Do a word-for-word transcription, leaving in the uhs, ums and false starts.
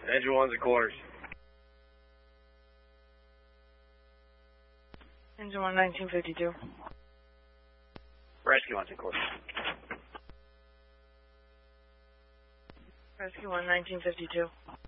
Engine one's at quarters. Engine one, nineteen fifty-two. Rescue one's at quarters. Rescue one, nineteen fifty-two.